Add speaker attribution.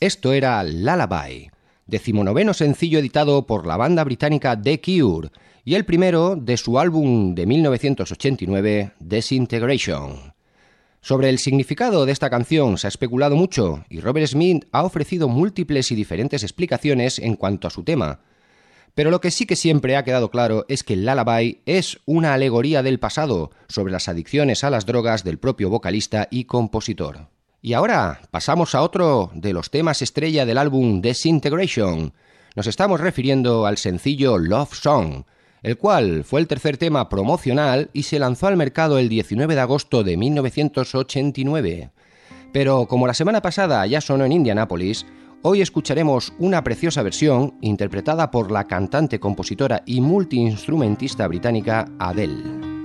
Speaker 1: Esto era Lullaby, 19º sencillo editado por la banda británica The Cure y el primero de su álbum de 1989, Disintegration. Sobre el significado de esta canción se ha especulado mucho y Robert Smith ha ofrecido múltiples y diferentes explicaciones en cuanto a su tema. Pero lo que sí que siempre ha quedado claro es que Lullaby es una alegoría del pasado sobre las adicciones a las drogas del propio vocalista y compositor. Y ahora pasamos a otro de los temas estrella del álbum Disintegration. Nos estamos refiriendo al sencillo Love Song, el cual fue el tercer tema promocional y se lanzó al mercado el 19 de agosto de 1989. Pero como la semana pasada ya sonó en Indianápolis, hoy escucharemos una preciosa versión interpretada por la cantante, compositora y multiinstrumentista británica Adele.